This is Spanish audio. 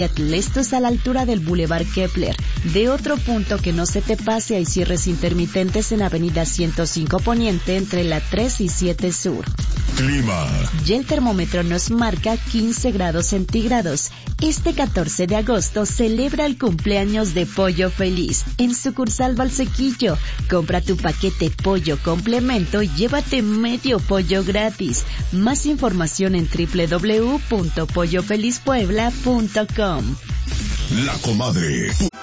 Estos a la altura del Boulevard Kepler. De otro punto que no se te pase, hay cierres intermitentes en Avenida 105 Poniente entre la 3 y 7 Sur. Clima. Y el termómetro nos marca 15 grados centígrados. Este 14 de agosto celebra el cumpleaños de Pollo Feliz en sucursal Valsequillo. Compra tu paquete pollo complemento y llévate medio pollo gratis. Más información en www.pollofelizpuebla.com. La Comadre.